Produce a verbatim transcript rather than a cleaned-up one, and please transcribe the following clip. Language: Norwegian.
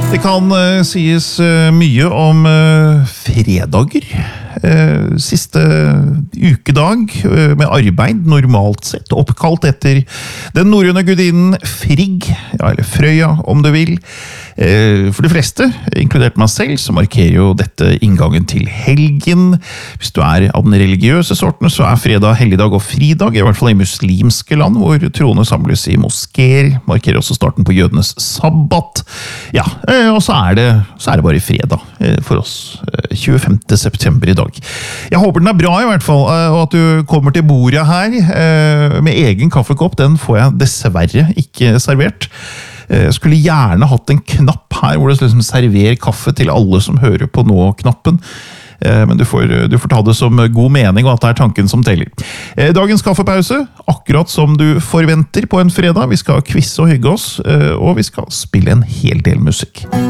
Det kan uh, sies uh, mye om uh, fredager. Uh, siste ukedag uh, med arbeid, normalt sett, oppkalt etter den norrøne gudinnen Frigg, ja, eller Frøya om du vil. Uh, for de fleste, inkludert meg selv, så markerer jo dette inngangen til helgen. Hvis du er av den religiøse sorten, så er fredag helligdag og fridag, i hvert fall i muslimske land, hvor troende samles i moskéer, markerer også starten på jødenes sabbat. Ja, uh, og så er, det, så er det bare fredag uh, for oss, uh, tjuefemte september i dag. Jeg håper den er bra i hvert fall, og at du kommer til bordet her med egen kaffekopp. Den får jeg dessverre ikke servert. Jeg skulle gjerne hatt en knapp her, hvor det liksom serverer kaffe til alle som hører på nå-knappen. Men du får, du får ta det som god mening, og at det er tanken som teller. Dagens kaffepause, akkurat som du forventer på en fredag. Vi skal kvisse og hygge oss, og vi skal spille en hel del musikk.